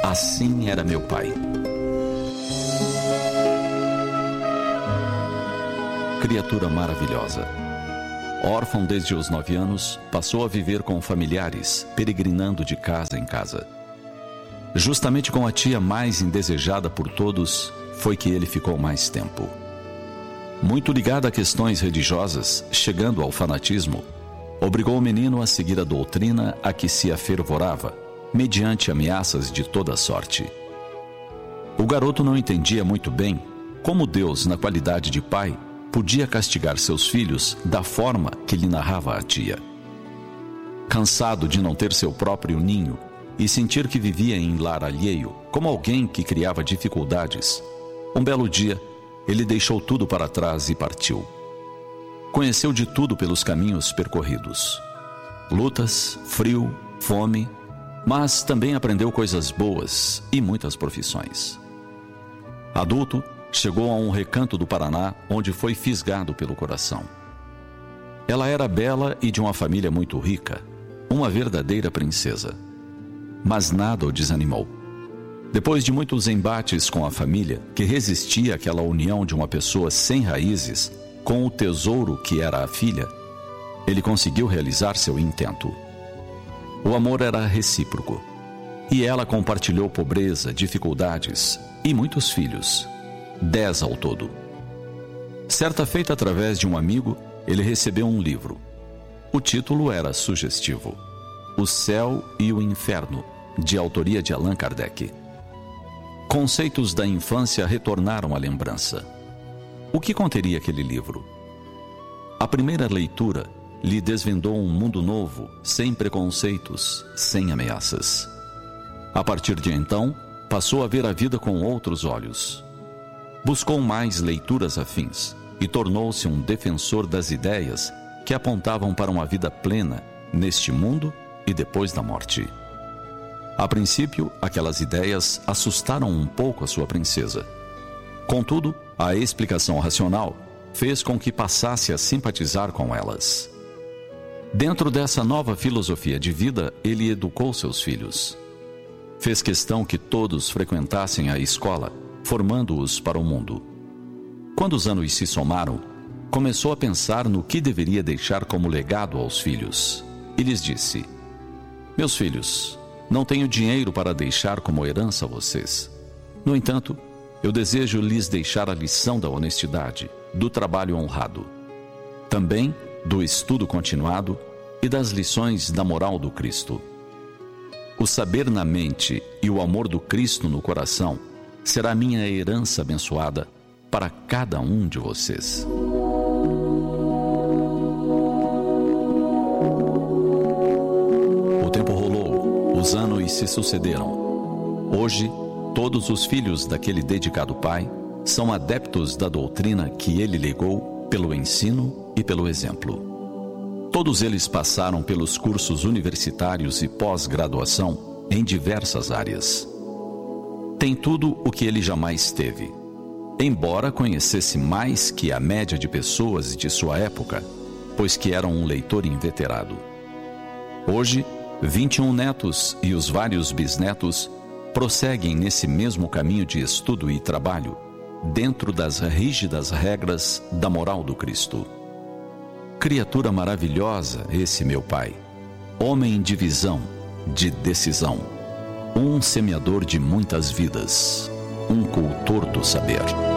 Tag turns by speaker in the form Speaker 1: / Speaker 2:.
Speaker 1: Assim era meu pai. Criatura maravilhosa. Órfão desde os 9 anos, passou a viver com familiares, peregrinando de casa em casa. Justamente com a tia mais indesejada por todos, foi que ele ficou mais tempo. Muito ligado a questões religiosas, chegando ao fanatismo, obrigou o menino a seguir a doutrina a que se afervorava, mediante ameaças de toda sorte. O garoto não entendia muito bem como Deus, na qualidade de pai, podia castigar seus filhos da forma que lhe narrava a tia. Cansado de não ter seu próprio ninho e sentir que vivia em lar alheio, como alguém que criava dificuldades, um belo dia, ele deixou tudo para trás e partiu. Conheceu de tudo pelos caminhos percorridos. Lutas, frio, fome, mas também aprendeu coisas boas e muitas profissões. Adulto, chegou a um recanto do Paraná, onde foi fisgado pelo coração. Ela era bela e de uma família muito rica, uma verdadeira princesa. Mas nada o desanimou. Depois de muitos embates com a família, que resistia àquela união de uma pessoa sem raízes com o tesouro que era a filha, ele conseguiu realizar seu intento. O amor era recíproco, e ela compartilhou pobreza, dificuldades e muitos filhos, 10 ao todo. Certa feita, através de um amigo, ele recebeu um livro. O título era sugestivo: O Céu e o Inferno, de autoria de Allan Kardec. Conceitos da infância retornaram à lembrança. O que conteria aquele livro? A primeira leitura lhe desvendou um mundo novo, sem preconceitos, sem ameaças. A partir de então, passou a ver a vida com outros olhos. Buscou mais leituras afins e tornou-se um defensor das ideias que apontavam para uma vida plena neste mundo e depois da morte. A princípio, aquelas ideias assustaram um pouco a sua princesa. Contudo, a explicação racional fez com que passasse a simpatizar com elas. Dentro dessa nova filosofia de vida, ele educou seus filhos. Fez questão que todos frequentassem a escola, formando-os para o mundo. Quando os anos se somaram, começou a pensar no que deveria deixar como legado aos filhos. E lhes disse: Meus filhos, não tenho dinheiro para deixar como herança a vocês. No entanto, eu desejo lhes deixar a lição da honestidade, do trabalho honrado. Também do estudo continuado e das lições da moral do Cristo. O saber na mente e o amor do Cristo no coração será minha herança abençoada para cada um de vocês. O tempo rolou, os anos se sucederam. Hoje, todos os filhos daquele dedicado pai são adeptos da doutrina que ele legou pelo ensino e pelo exemplo. Todos eles passaram pelos cursos universitários e pós-graduação em diversas áreas. Tem tudo o que ele jamais teve, embora conhecesse mais que a média de pessoas de sua época, pois que era um leitor inveterado. Hoje, 21 netos e os vários bisnetos prosseguem nesse mesmo caminho de estudo e trabalho, dentro das rígidas regras da moral do Cristo. Criatura maravilhosa, esse meu pai, homem de visão, de decisão, um semeador de muitas vidas, um cultor do saber.